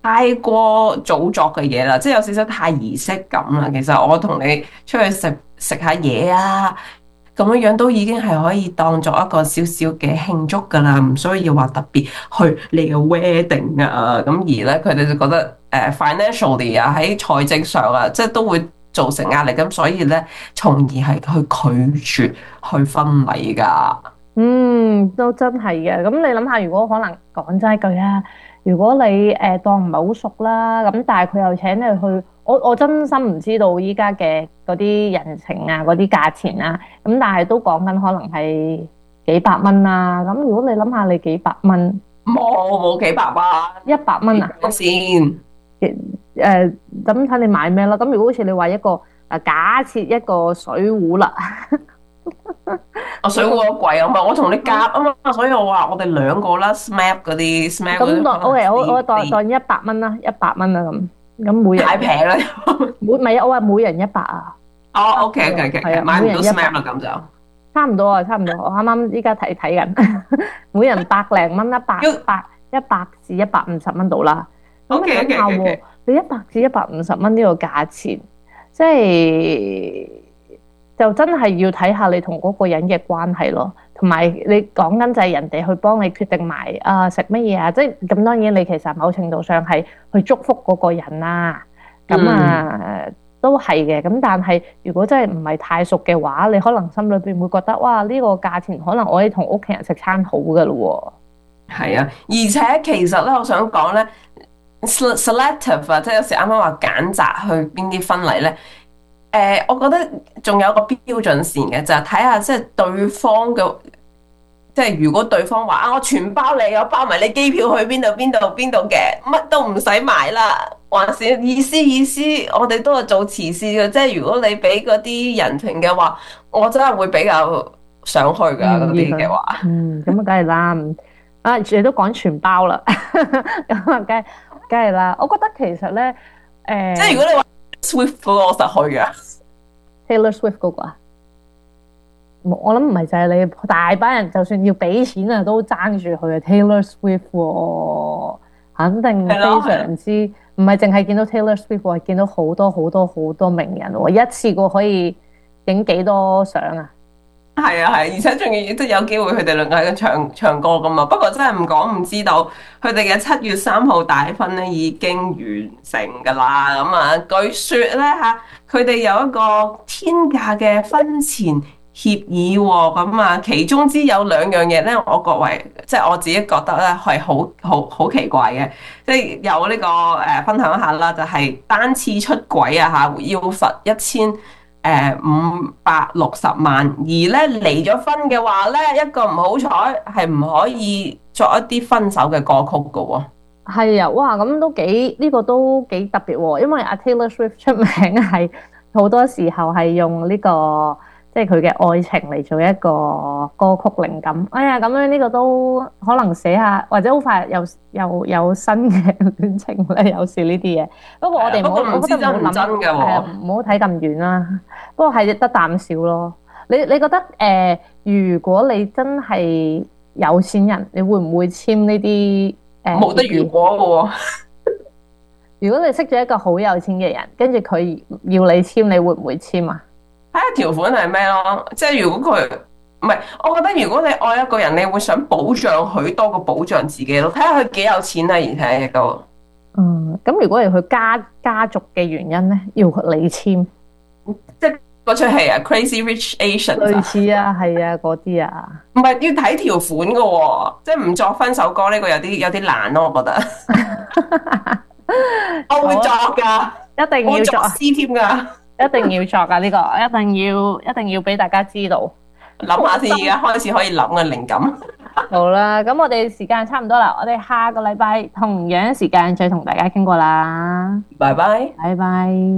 太過做作嘅嘢啦，即係有少少太儀式感啦。其實我同你出去食下嘢啊，咁樣樣都已經係可以當作一個少少嘅慶祝㗎啦，唔需要話特別去你嘅 wedding 啊。咁而咧，佢哋就覺得financially 啊，喺財政上啊，即係都會造成壓力。咁所以咧，從而係去拒絕去婚禮㗎。 嗯，都真係嘅。咁你諗下，如果可能講真一句啊，如果你當唔係好熟啦，咁但係佢又請你去，我真心唔知道依家嘅嗰啲人情啊，嗰啲價錢啊，咁但係都講緊可能係幾百蚊啦。咁如果你諗下，你幾百蚊， 冇幾百萬， 100蚊啊？ 講先。 咁睇你買咩啦。咁如果好似你話一個假設一個水壺啦， 我水壺好貴啊，唔係我同你夾啊嘛，所以我話我哋兩個啦，SMAP 嗰啲，SMAP 嗰啲咁當可能 OK，我當四當100蚊啦，100蚊啦咁每人太平啦。 唔係啊，我話每人100啊， 哦差唔多啊，係 ，OK， 啊， 買唔到每人一 SMAP 百， 啦咁就。 差唔多啊，差唔多。我啱啱依家睇緊，每人100零蚊，100至150蚊到啦。咁你諗下喎，你100至150蚊呢個價錢，即係就真係要睇下你同嗰個人嘅關係咯。同埋你講緊就係人哋去幫你決定埋食乜嘢啊，即係咁當然你其實某程度上係去祝福嗰個人啦。咁都係嘅。咁但係如果真係唔係太熟嘅話，你可能心裏邊會覺得哇，呢個價錢可能我可以同屋企人食餐好嘅咯係啊，而且其實咧，我想講咧，selective 啊，即係有時啱啱話揀擇去邊啲婚禮咧。我覺得仲有個標準線嘅，就係睇下即係對方嘅，即係如果對方話啊，我全包你，我包埋你機票去邊度嘅，乜都唔使買啦，還是意思，我哋都係做慈善嘅，即係如果你俾嗰啲人情嘅話，我真係會比較想去㗎嗰願意去。 啲嘅話。 咁啊，梗係啦。你都講全包啦，咁啊，梗係啦。我覺得其實咧， 即係如果你話 Swift 嗰個，我實去嘅。 Taylor Swift 嗰個啊，我諗唔係就係你大班人，就算要俾錢啊，都爭住去啊。Taylor Swift 喎，肯定非係咯， 常之唔係淨係見到 Taylor Swift 喎，係見到好多好多好多名人喎，一次過可以影幾多相啊？ 係，而且仲要即係有機會佢哋兩個喺度唱歌噶嘛。不過真係唔講唔知道，佢哋嘅7月3號大婚咧已經完成噶啦。咁啊，據說咧吓，佢哋有一個天價嘅婚前協議喎。咁啊，其中之有兩樣嘢咧，我覺為即係我自己覺得咧係好奇怪嘅，即係有呢個分享下啦，就係單次出軌啊吓，要罰1560萬，而咧離咗婚嘅話咧，一個唔好彩係唔可以作一啲分手嘅歌曲噶喎。 係啊，哇，咁都幾呢個都幾特別喎，因為阿 Taylor Swift 出名係好多時候係用呢個即係佢嘅愛情嚟做一個歌曲靈感。哎呀，咁樣呢個都可能寫下，或者好快又有新嘅戀情咧，有時呢啲嘢。不過我哋唔好， 不過唔我覺得唔好知真唔真諗， 㗎喎。 唔好睇咁遠啦。不過係得啖笑咯。你覺得如果你真係有錢人，你會唔會簽呢啲冇得如協議？ 果噶喎。 如果你識咗一個好有錢嘅人，跟住佢要你簽，你會唔會簽啊？ 睇下條款係咩咯，即係如果佢唔係，我覺得如果你愛一個人，你會想保障佢多過保障自己咯。睇下佢幾有錢啊，而且亦都咁如果係佢家族嘅原因咧，要你簽， 即係嗰出戲啊，Crazy Rich Asians 類啊， 似啊，係啊，嗰啲啊， 唔係要睇條款噶喎，即係唔作分手歌呢個有啲難咯，我覺得。我會作噶， 一定我會作要作， 詩添噶。 一定要作噶呢個，一定要俾大家知道。 諗下先，而家開始可以諗嘅靈感。 好啦，咁我哋時間差唔多啦，我哋下個禮拜同樣時間再同大家傾過啦， 拜拜。 拜拜。